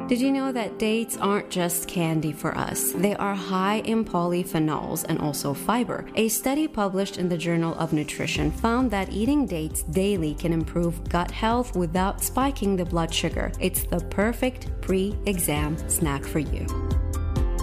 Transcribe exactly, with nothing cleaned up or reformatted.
Did you know that dates aren't just candy for us? They are high in polyphenols and also fiber. A study published in the Journal of Nutrition found that eating dates daily can improve gut health without spiking the blood sugar. It's the perfect pre-exam snack for you.